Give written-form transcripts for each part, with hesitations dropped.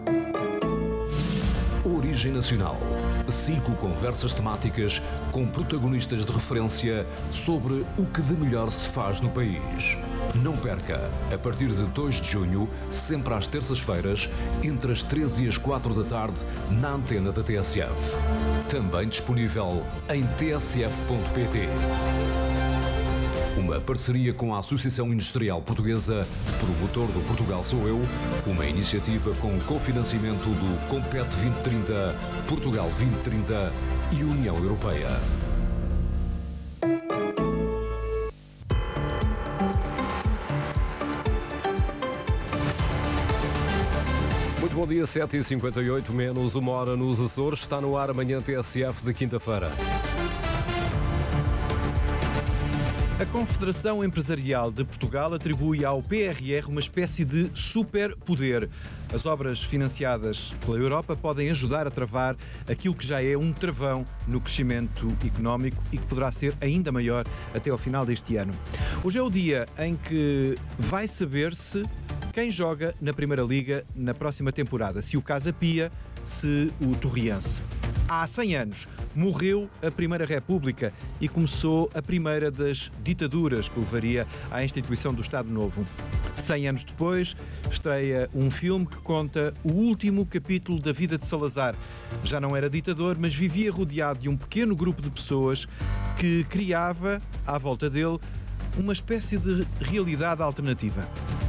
Origem Nacional. 5 conversas temáticas com protagonistas de referência sobre o que de melhor se faz no país. Não perca, a partir de 2 de junho, sempre às terças-feiras, entre as 13 e as 4 da tarde, na antena da TSF. Também disponível em tsf.pt. Uma parceria com a Associação Industrial Portuguesa, promotor do Portugal Sou Eu, uma iniciativa com cofinanciamento do Compete 2030, Portugal 2030 e União Europeia. Muito bom dia, 7h58, menos uma hora nos Açores. Está no ar amanhã TSF de quinta-feira. A Confederação Empresarial de Portugal atribui ao PRR uma espécie de superpoder. As obras financiadas pela Europa podem ajudar a travar aquilo que já é um travão no crescimento económico e que poderá ser ainda maior até ao final deste ano. Hoje é o dia em que vai saber-se quem joga na Primeira Liga na próxima temporada, se o Casa Pia, se o Torriense. Há 100 anos morreu a Primeira República e começou a primeira das ditaduras que levaria à instituição do Estado Novo. 100 anos depois, estreia um filme que conta o último capítulo da vida de Salazar. Já não era ditador, mas vivia rodeado de um pequeno grupo de pessoas que criava, à volta dele, uma espécie de realidade alternativa.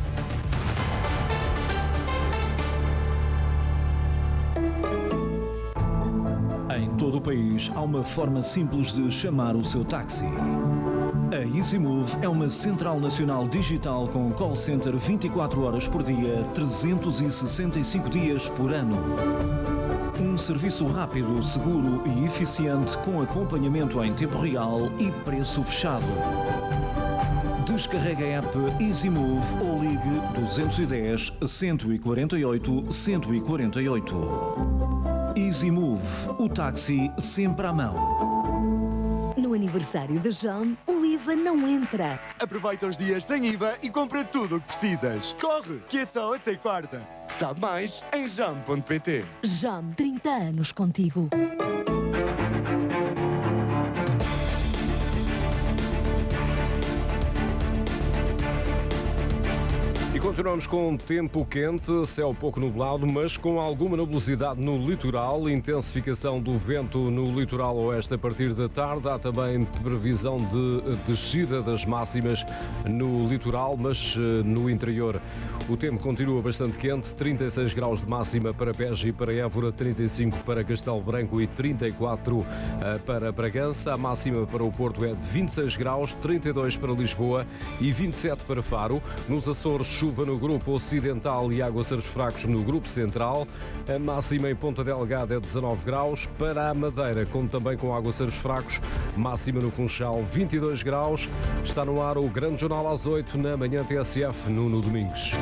Em todo o país há uma forma simples de chamar o seu táxi. A EasyMove é uma central nacional digital com call center 24 horas por dia, 365 dias por ano. Um serviço rápido, seguro e eficiente com acompanhamento em tempo real e preço fechado. Descarregue a app EasyMove ou ligue 210 148 148. EasyMove, o táxi sempre à mão. No aniversário de Jam, o IVA não entra. Aproveita os dias sem IVA e compra tudo o que precisas. Corre, que é só até quarta. Sabe mais em jam.pt. Jam, 30 anos contigo. Continuamos com tempo quente, céu pouco nublado, mas com alguma nebulosidade no litoral, intensificação do vento no litoral oeste a partir da tarde. Há também previsão de descida das máximas no litoral, mas no interior o tempo continua bastante quente, 36 graus de máxima para Beja e para Évora, 35 para Castelo Branco e 34 para Bragança. A máxima para o Porto é de 26 graus, 32 para Lisboa e 27 para Faro. Nos Açores, chuva no grupo ocidental e aguaceiros fracos no grupo central. A máxima em Ponta Delgada é 19 graus. Para a Madeira, como também com aguaceiros fracos, máxima no Funchal 22 graus. Está no ar o Grande Jornal às 8 na manhã TSF, Nuno Domingos.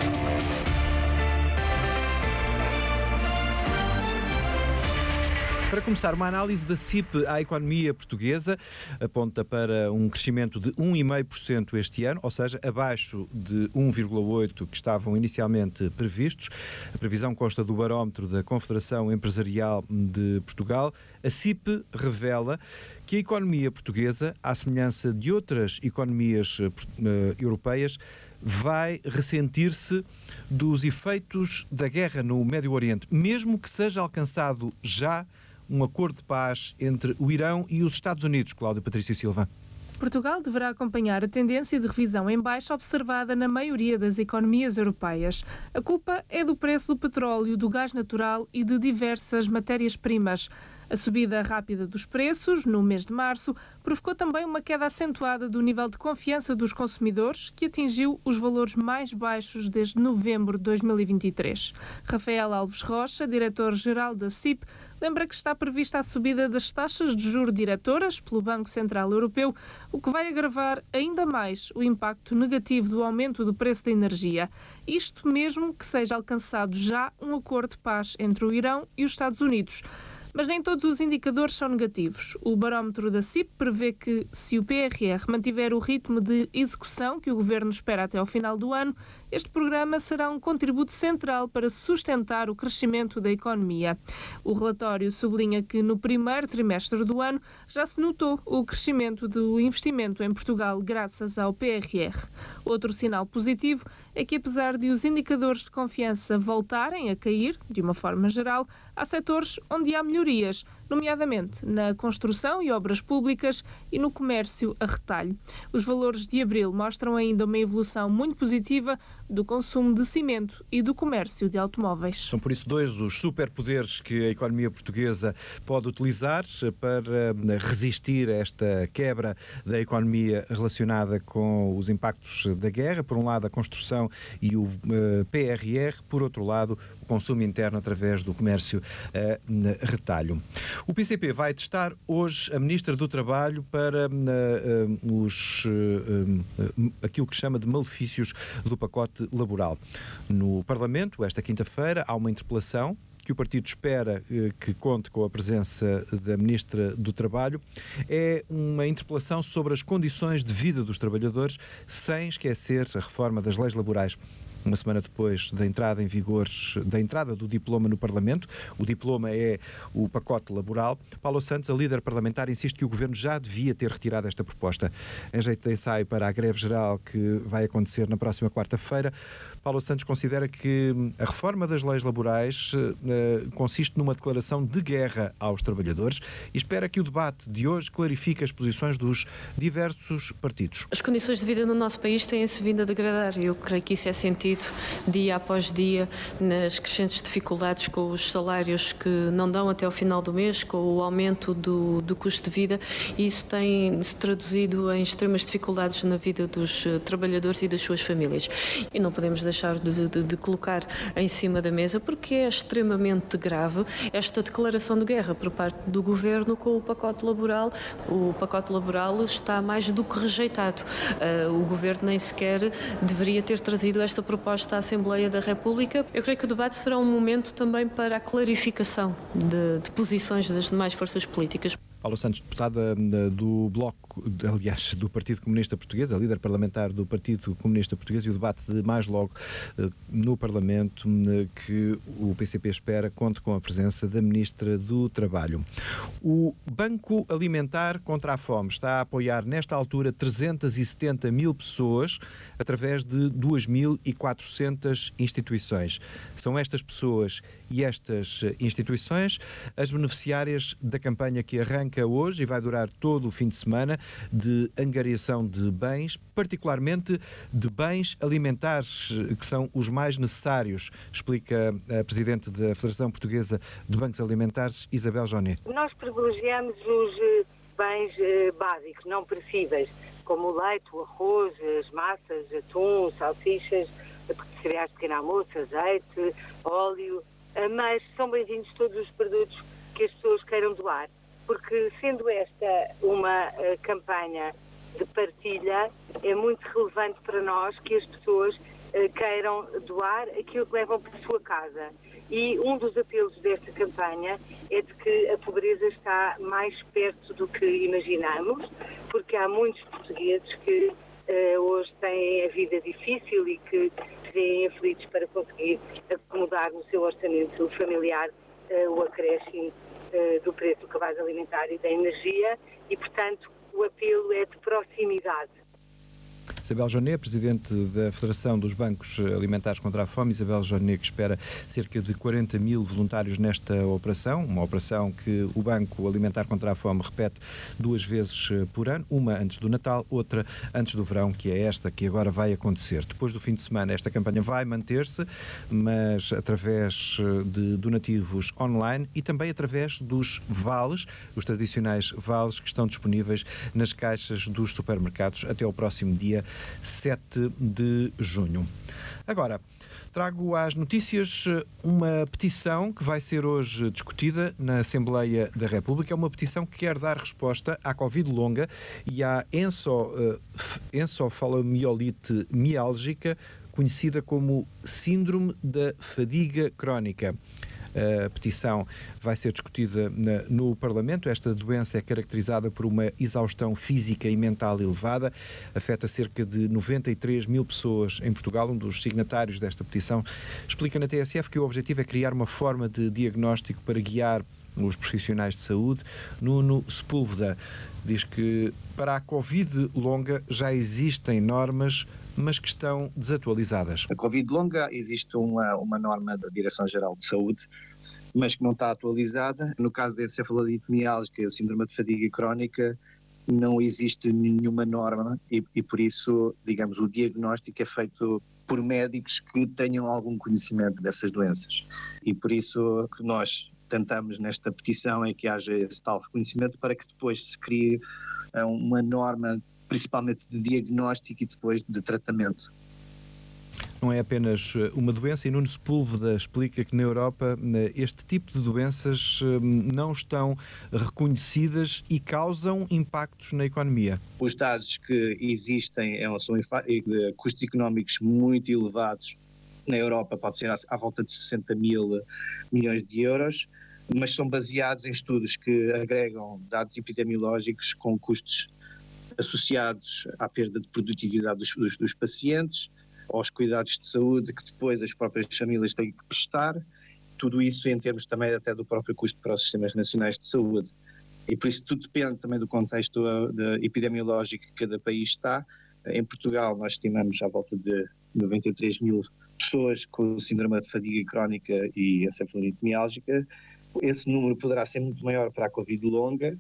Para começar, uma análise da CIP à economia portuguesa aponta para um crescimento de 1,5% este ano, ou seja, abaixo de 1,8% que estavam inicialmente previstos. A previsão consta do barómetro da Confederação Empresarial de Portugal. A CIP revela que a economia portuguesa, à semelhança de outras economias europeias, vai ressentir-se dos efeitos da guerra no Médio Oriente, mesmo que seja alcançado já um acordo de paz entre o Irão e os Estados Unidos. Cláudia Patrícia Silva. Portugal deverá acompanhar a tendência de revisão em baixa observada na maioria das economias europeias. A culpa é do preço do petróleo, do gás natural e de diversas matérias-primas. A subida rápida dos preços, no mês de março, provocou também uma queda acentuada do nível de confiança dos consumidores, que atingiu os valores mais baixos desde novembro de 2023. Rafael Alves Rocha, diretor-geral da CIP, lembra que está prevista a subida das taxas de juros diretoras pelo Banco Central Europeu, o que vai agravar ainda mais o impacto negativo do aumento do preço da energia. Isto mesmo que seja alcançado já um acordo de paz entre o Irão e os Estados Unidos. Mas nem todos os indicadores são negativos. O barómetro da CIP prevê que, se o PRR mantiver o ritmo de execução que o Governo espera até ao final do ano, este programa será um contributo central para sustentar o crescimento da economia. O relatório sublinha que no primeiro trimestre do ano já se notou o crescimento do investimento em Portugal graças ao PRR. Outro sinal positivo é que, apesar de os indicadores de confiança voltarem a cair, de uma forma geral, há setores onde há melhorias, nomeadamente na construção e obras públicas e no comércio a retalho. Os valores de abril mostram ainda uma evolução muito positiva do consumo de cimento e do comércio de automóveis. São por isso dois os superpoderes que a economia portuguesa pode utilizar para resistir a esta quebra da economia relacionada com os impactos da guerra. Por um lado, a construção e o PRR, por outro lado, o consumo interno através do comércio a retalho. O PCP vai testar hoje a Ministra do Trabalho para aquilo que chama de malefícios do pacote laboral. No Parlamento, esta quinta-feira, há uma interpelação que o partido espera que conte com a presença da Ministra do Trabalho. É uma interpelação sobre as condições de vida dos trabalhadores, sem esquecer a reforma das leis laborais. Uma semana depois da entrada em vigor, da entrada do diploma no Parlamento, o diploma é o pacote laboral, Paulo Santos, a líder parlamentar, insiste que o Governo já devia ter retirado esta proposta. Em jeito de ensaio para a greve geral que vai acontecer na próxima quarta-feira, Paulo Santos considera que a reforma das leis laborais consiste numa declaração de guerra aos trabalhadores e espera que o debate de hoje clarifique as posições dos diversos partidos. As condições de vida no nosso país têm-se vindo a degradar. Eu creio que isso é sentido dia após dia nas crescentes dificuldades com os salários que não dão até ao final do mês, com o aumento do custo de vida, e isso tem-se traduzido em extremas dificuldades na vida dos trabalhadores e das suas famílias. E não podemos deixar de colocar em cima da mesa, porque é extremamente grave esta declaração de guerra por parte do Governo com o pacote laboral. O pacote laboral está mais do que rejeitado. O Governo nem sequer deveria ter trazido esta proposta à Assembleia da República. Eu creio que o debate será um momento também para a clarificação de posições das demais forças políticas. Paulo Santos, deputada do Bloco, aliás, do Partido Comunista Português, a líder parlamentar do Partido Comunista Português, e o debate de mais logo no Parlamento, que o PCP espera conte com a presença da Ministra do Trabalho. O Banco Alimentar contra a Fome está a apoiar nesta altura 370 mil pessoas através de 2.400 instituições. São estas pessoas e estas instituições as beneficiárias da campanha que arranca hoje e vai durar todo o fim de semana, de angariação de bens, particularmente de bens alimentares, que são os mais necessários, explica a Presidente da Federação Portuguesa de Bancos Alimentares, Isabel Joné. Nós privilegiamos os bens básicos, não perecíveis, como o leite, o arroz, as massas, atum, salsichas, cereais de pequeno almoço, azeite, óleo, mas são bem-vindos todos os produtos que as pessoas queiram doar, porque sendo esta uma campanha de partilha, é muito relevante para nós que as pessoas queiram doar aquilo que levam para a sua casa. E um dos apelos desta campanha é de que a pobreza está mais perto do que imaginamos, porque há muitos portugueses que hoje têm a vida difícil e que se veem aflitos para conseguir acomodar no seu orçamento familiar o acréscimo do preço do cabaz alimentar e da energia, e, portanto, o apelo é de proximidade. Isabel Joné, Presidente da Federação dos Bancos Alimentares contra a Fome. Isabel Joné, que espera cerca de 40 mil voluntários nesta operação, uma operação que o Banco Alimentar contra a Fome repete 2 vezes por ano, uma antes do Natal, outra antes do verão, que é esta que agora vai acontecer. Depois do fim de semana, esta campanha vai manter-se, mas através de donativos online e também através dos vales, os tradicionais vales que estão disponíveis nas caixas dos supermercados até ao próximo dia 7 de junho. Agora, trago às notícias uma petição que vai ser hoje discutida na Assembleia da República. É uma petição que quer dar resposta à Covid longa e à encefalomielite miálgica, conhecida como Síndrome da Fadiga Crónica. A petição vai ser discutida no Parlamento. Esta doença é caracterizada por uma exaustão física e mental elevada, afeta cerca de 93 mil pessoas em Portugal. Um dos signatários desta petição explica na TSF que o objetivo é criar uma forma de diagnóstico para guiar os profissionais de saúde. Nuno Sepúlveda diz que para a Covid longa já existem normas, mas que estão desatualizadas. A Covid longa existe uma norma da Direção-Geral de Saúde, mas que não está atualizada. No caso da encefalite miálgica e a síndrome de fadiga crónica, não existe nenhuma norma e por isso, digamos, o diagnóstico é feito por médicos que tenham algum conhecimento dessas doenças. E por isso que nós tentamos nesta petição é que haja esse tal reconhecimento para que depois se crie uma norma, principalmente de diagnóstico e depois de tratamento. Não é apenas uma doença, e Nuno Sepúlveda explica que na Europa este tipo de doenças não estão reconhecidas e causam impactos na economia. Os dados que existem são de custos económicos muito elevados. Na Europa pode ser à volta de 60 mil milhões de euros, mas são baseados em estudos que agregam dados epidemiológicos com custos associados à perda de produtividade dos pacientes, aos cuidados de saúde que depois as próprias famílias têm que prestar, tudo isso em termos também até do próprio custo para os sistemas nacionais de saúde. E por isso tudo depende também do contexto epidemiológico que cada país está. Em Portugal nós estimamos à volta de 93 mil pessoas com síndrome de fadiga crónica e encefalite miálgica. Esse número poderá ser muito maior para a Covid longa.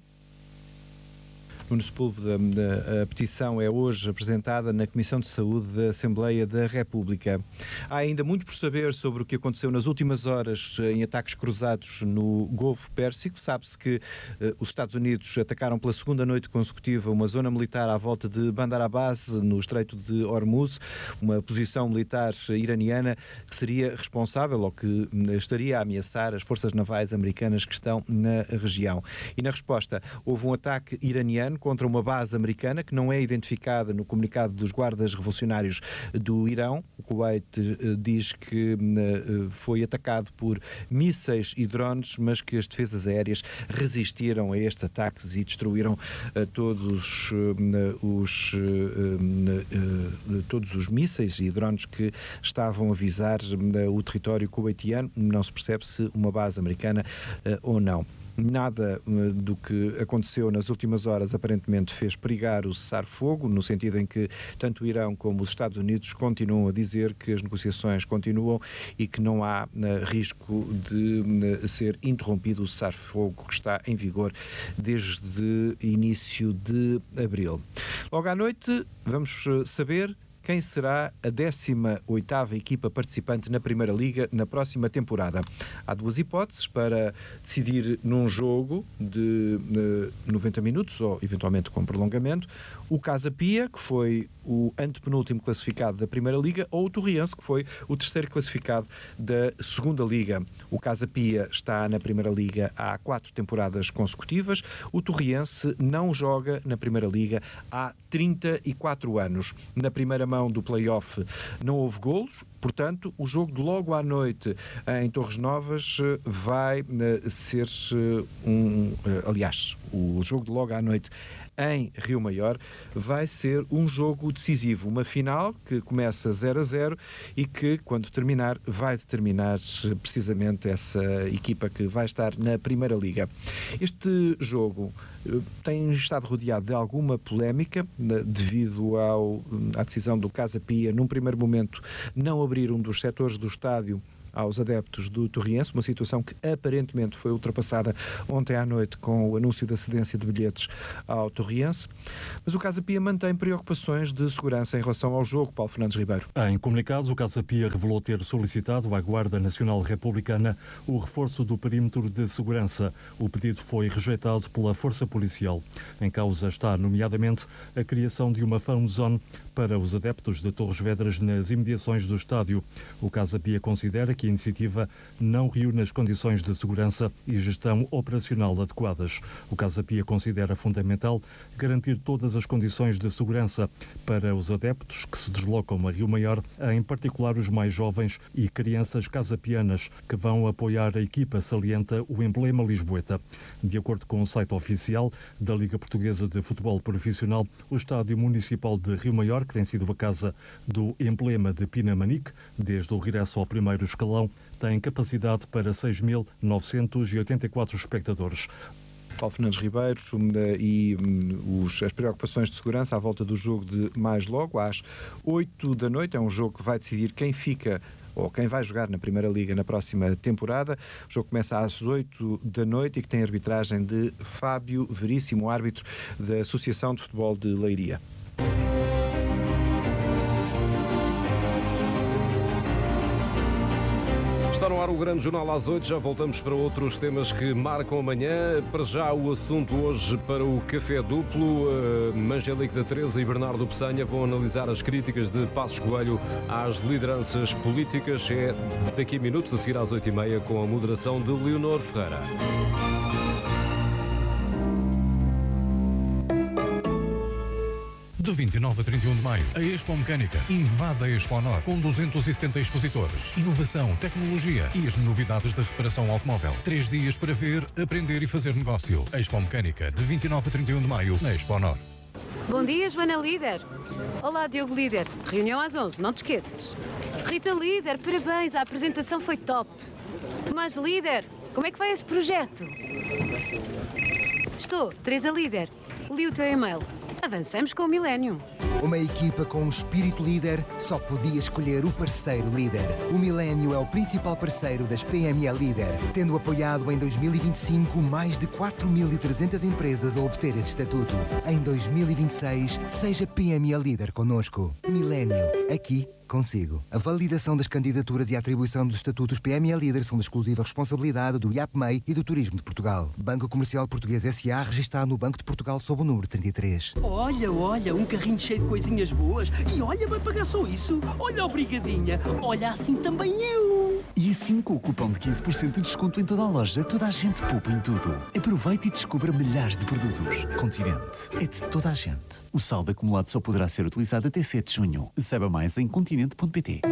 Nuno Sepúlveda, a petição é hoje apresentada na Comissão de Saúde da Assembleia da República. Há ainda muito por saber sobre o que aconteceu nas últimas horas em ataques cruzados no Golfo Pérsico. Sabe-se que os Estados Unidos atacaram pela segunda noite consecutiva uma zona militar à volta de Bandar Abbas, no Estreito de Hormuz, uma posição militar iraniana que seria responsável ou que estaria a ameaçar as forças navais americanas que estão na região. E na resposta houve um ataque iraniano contra uma base americana que não é identificada no comunicado dos guardas revolucionários do Irão. O Kuwait diz que foi atacado por mísseis e drones, mas que as defesas aéreas resistiram a estes ataques e destruíram todos os mísseis e drones que estavam a visar o território kuwaitiano. Não se percebe se uma base americana ou não. Nada do que aconteceu nas últimas horas aparentemente fez perigar o cessar-fogo, no sentido em que tanto o Irão como os Estados Unidos continuam a dizer que as negociações continuam e que não há risco de ser interrompido o cessar-fogo que está em vigor desde início de abril. Logo à noite vamos saber quem será a 18ª equipa participante na Primeira Liga na próxima temporada. Há duas hipóteses para decidir num jogo de 90 minutos ou eventualmente com prolongamento: o Casa Pia, que foi o antepenúltimo classificado da Primeira Liga, ou o Torriense, que foi o terceiro classificado da Segunda Liga. O Casa Pia está na Primeira Liga há 4 temporadas consecutivas. O Torriense não joga na Primeira Liga há 34 anos. Na primeira mão do play-off não houve golos, portanto, o jogo de logo à noite em Torres Novas vai ser aliás, o jogo de logo à noite em Rio Maior vai ser um jogo decisivo, uma final que começa 0-0 e que, quando terminar, vai determinar precisamente essa equipa que vai estar na Primeira Liga. Este jogo tem estado rodeado de alguma polémica devido à decisão do Casa Pia, num primeiro momento, não abrir um dos setores do estádio aos adeptos do Torriense, uma situação que aparentemente foi ultrapassada ontem à noite com o anúncio da cedência de bilhetes ao Torriense. Mas o Casa Pia mantém preocupações de segurança em relação ao jogo. Paulo Fernandes Ribeiro. Em comunicados, o Casa Pia revelou ter solicitado à Guarda Nacional Republicana o reforço do perímetro de segurança. O pedido foi rejeitado pela Força Policial. Em causa está, nomeadamente, a criação de uma fan zone para os adeptos de Torres Vedras nas imediações do estádio. O Casa Pia considera que que a iniciativa não reúne as condições de segurança e gestão operacional adequadas. O Casa Pia considera fundamental garantir todas as condições de segurança para os adeptos que se deslocam a Rio Maior, em particular os mais jovens e crianças casapianas que vão apoiar a equipa, salienta o emblema lisboeta. De acordo com o site oficial da Liga Portuguesa de Futebol Profissional, o Estádio Municipal de Rio Maior, que tem sido a casa do emblema de Pinamanique desde o regresso ao primeiro escalão, tem capacidade para 6.984 espectadores. Paulo Fernandes Ribeiro e as preocupações de segurança à volta do jogo de mais logo, às 8 da noite. É um jogo que vai decidir quem fica ou quem vai jogar na Primeira Liga na próxima temporada. O jogo começa às 8 da noite e que tem arbitragem de Fábio Veríssimo, árbitro da Associação de Futebol de Leiria. Está no ar o Grande Jornal às 8, já voltamos para outros temas que marcam amanhã. Para já o assunto hoje para o Café Duplo. Angélica da Teresa e Bernardo Peçanha vão analisar as críticas de Passos Coelho às lideranças políticas. É daqui a minutos, a seguir às 8h30, com a moderação de Leonor Ferreira. De 29 a 31 de maio, a Expo Mecânica invade a Expo Nor com 270 expositores. Inovação, tecnologia e as novidades da reparação automóvel. 3 dias para ver, aprender e fazer negócio. Expo Mecânica, de 29 a 31 de maio, na Expo Nor. Bom dia, Joana Líder. Olá, Diogo Líder. Reunião às 11, não te esqueças. Rita Líder, parabéns, a apresentação foi top. Tomás Líder, como é que vai esse projeto? Estou, Teresa Líder. Li o teu e-mail. Avançamos com o Millennium. Uma equipa com um espírito líder só podia escolher o parceiro líder. O Millennium é o principal parceiro das PME Líder, tendo apoiado em 2025 mais de 4.300 empresas a obter esse estatuto. Em 2026, seja PME Líder connosco. Millennium, aqui consigo. A validação das candidaturas e a atribuição dos estatutos PME Líder são de exclusiva responsabilidade do IAPMEI e do Turismo de Portugal. Banco Comercial Português S.A. registado no Banco de Portugal sob o número 33. Olha, um carrinho cheio de coisinhas boas. E olha, vai pagar só isso. Olha, obrigadinha. Olha, assim também eu. E assim, com o cupom de 15% de desconto em toda a loja, toda a gente poupa em tudo. Aproveite e descubra milhares de produtos. Continente. É de toda a gente. O saldo acumulado só poderá ser utilizado até 7 de junho. Saiba mais em continente.pt.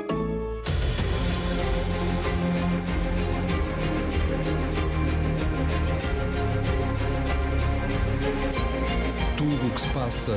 Tudo o que se passa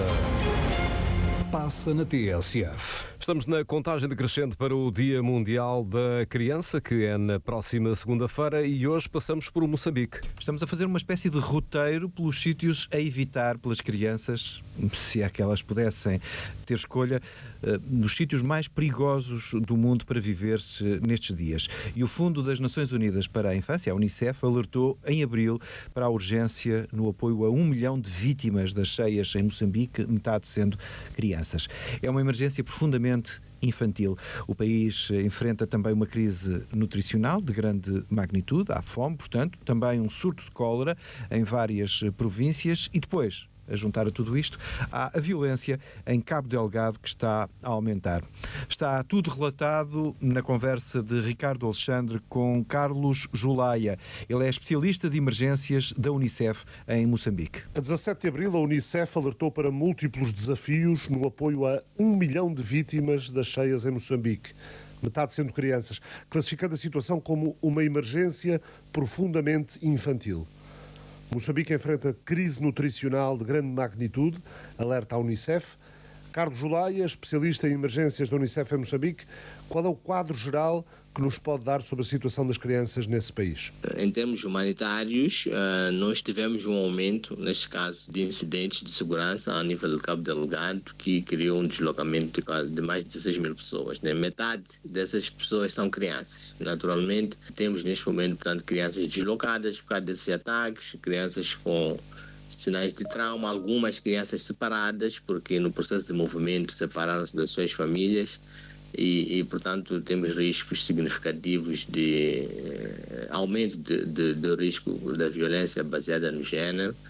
na TSF. Estamos na contagem decrescente para o Dia Mundial da Criança, que é na próxima segunda-feira, e hoje passamos por Moçambique. Estamos a fazer uma espécie de roteiro pelos sítios a evitar pelas crianças, se é que elas pudessem ter escolha, nos sítios mais perigosos do mundo para viver nestes dias. E o Fundo das Nações Unidas para a Infância, a Unicef, alertou em abril para a urgência no apoio a 1 milhão de vítimas das cheias em Moçambique, metade sendo crianças. É uma emergência profundamente infantil. O país enfrenta também uma crise nutricional de grande magnitude, há fome, portanto, também um surto de cólera em várias províncias e depois, a juntar a tudo isto, há a violência em Cabo Delgado que está a aumentar. Está tudo relatado na conversa de Ricardo Alexandre com Carlos Julaia. Ele é especialista de emergências da Unicef em Moçambique. A 17 de abril, a Unicef alertou para múltiplos desafios no apoio a 1 milhão de vítimas das cheias em Moçambique, metade sendo crianças, classificando a situação como uma emergência profundamente infantil. Moçambique enfrenta crise nutricional de grande magnitude, alerta a Unicef. Carlos Julaia, especialista em emergências da Unicef em Moçambique, qual é o quadro geral que nos pode dar sobre a situação das crianças nesse país? Em termos humanitários, nós tivemos um aumento, neste caso, de incidentes de segurança a nível de Cabo Delgado, que criou um deslocamento de mais de 16 mil pessoas. Metade dessas pessoas são crianças. Naturalmente, temos neste momento, portanto, crianças deslocadas por causa desses ataques, crianças com sinais de trauma, algumas crianças separadas, porque no processo de movimento separaram-se das suas famílias. E, portanto, temos riscos significativos de aumento de risco da violência baseada no género.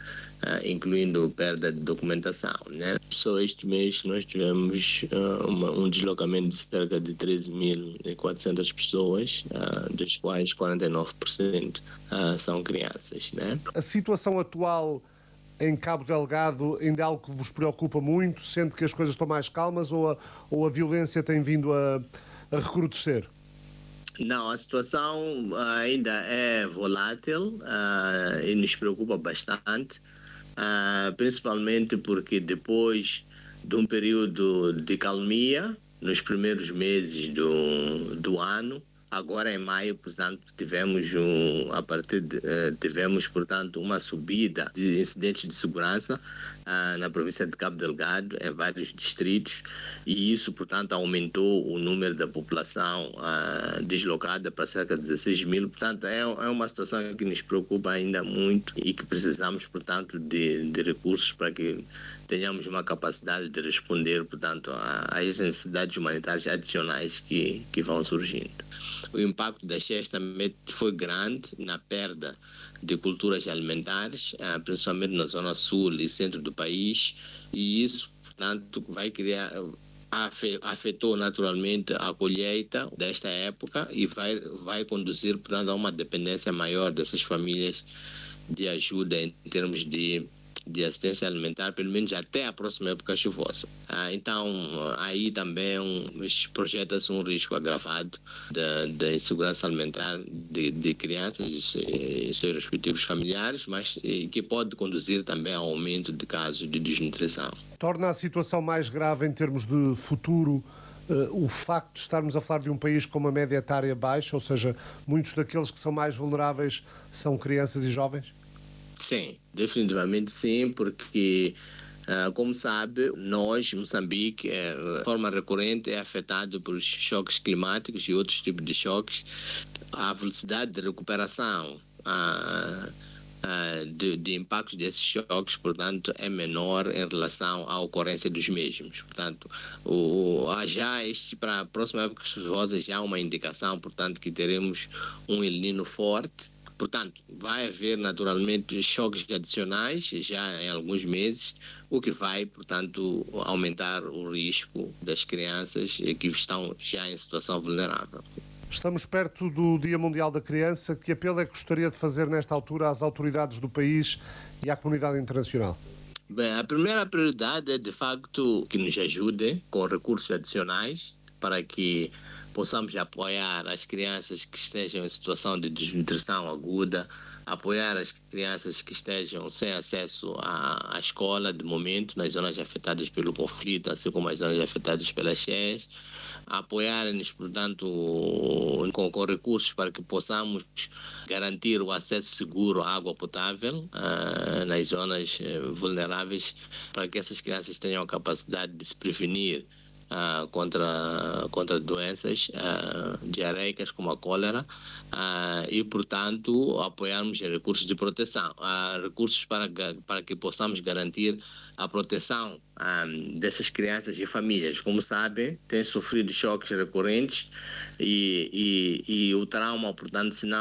incluindo perda de documentação, né? Só este mês nós tivemos um deslocamento de cerca de 13.400 pessoas, das quais 49% são crianças, né? A situação atual em Cabo Delgado ainda é algo que vos preocupa muito? Sente que as coisas estão mais calmas ou a violência tem vindo a recrudescer? Não, a situação ainda é volátil e nos preocupa bastante, principalmente porque depois de um período de calmia, nos primeiros meses do ano, agora em maio, portanto, tivemos portanto, uma subida de incidentes de segurança na província de Cabo Delgado, em vários distritos, e isso, portanto, aumentou o número da população deslocada para cerca de 16 mil. Portanto, é uma situação que nos preocupa ainda muito e que precisamos, portanto, de recursos para que tenhamos uma capacidade de responder, portanto, às necessidades humanitárias adicionais que vão surgindo. O impacto das cheias também foi grande na perda de culturas alimentares, principalmente na zona sul e centro do país, e isso, portanto, afetou naturalmente a colheita desta época e vai conduzir, portanto, a uma dependência maior dessas famílias de ajuda em termos de assistência alimentar, pelo menos até a próxima época chuvosa. Então, aí também projeta-se um risco agravado da insegurança alimentar de crianças e seus respectivos familiares, mas que pode conduzir também ao aumento de casos de desnutrição. Torna a situação mais grave em termos de futuro o facto de estarmos a falar de um país com uma média etária baixa, ou seja, muitos daqueles que são mais vulneráveis são crianças e jovens? Sim, definitivamente sim, porque, como sabe, nós, Moçambique, de forma recorrente é afetado por choques climáticos e outros tipos de choques. A velocidade de recuperação de impactos desses choques, portanto, é menor em relação à ocorrência dos mesmos. Portanto, para a próxima época chuvosa já há uma indicação, portanto, que teremos um El Niño forte. Portanto, vai haver naturalmente choques adicionais já em alguns meses, o que vai, portanto, aumentar o risco das crianças que estão já em situação vulnerável. Estamos perto do Dia Mundial da Criança. Que apelo é que gostaria de fazer nesta altura às autoridades do país e à comunidade internacional? Bem, a primeira prioridade é, de facto, que nos ajudem com recursos adicionais para que possamos apoiar as crianças que estejam em situação de desnutrição aguda, apoiar as crianças que estejam sem acesso à escola, de momento, nas zonas afetadas pelo conflito, assim como as zonas afetadas pelas cheias, apoiar-nos, portanto, com recursos para que possamos garantir o acesso seguro à água potável nas zonas vulneráveis, para que essas crianças tenham a capacidade de se prevenir contra doenças diarreicas como a cólera e, portanto, apoiarmos em recursos de proteção, recursos para que possamos garantir a proteção dessas crianças e famílias. Como sabem, têm sofrido choques recorrentes e o trauma, portanto, se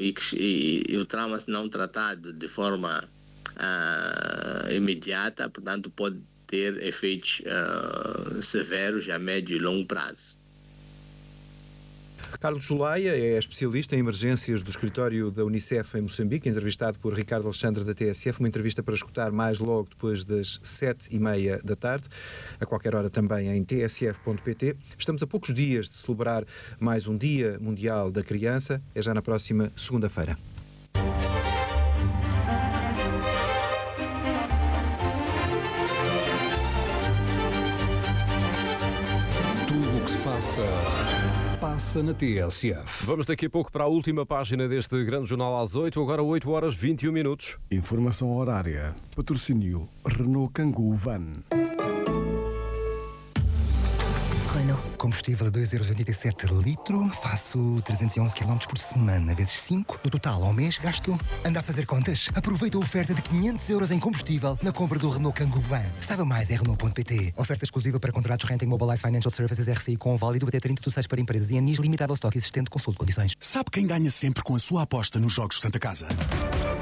não tratado de forma imediata, portanto, pode ter efeitos severos a médio e longo prazo. Carlos Julaia é especialista em emergências do escritório da Unicef em Moçambique, entrevistado por Ricardo Alexandre da TSF, uma entrevista para escutar mais logo depois das 7h30 da tarde, a qualquer hora também em tsf.pt. Estamos a poucos dias de celebrar mais um Dia Mundial da Criança, é já na próxima segunda-feira. Passa na TSF. Vamos daqui a pouco para a última página deste grande jornal às 8, agora 8h21. Informação horária. Patrocínio Renault Kangoo Van. Combustível a 2,87 € litro, faço 311 km por semana, vezes 5. No total, ao mês, gasto... Anda a fazer contas? Aproveita a oferta de 500 € em combustível na compra do Renault Kangoo Van. Saiba mais em Renault.pt. Oferta exclusiva para contratos Renting Mobilize Financial Services RCI com válido até 30/6 para empresas e anis limitado ao estoque existente. Consulte condições. Sabe quem ganha sempre com a sua aposta nos Jogos Santa Casa?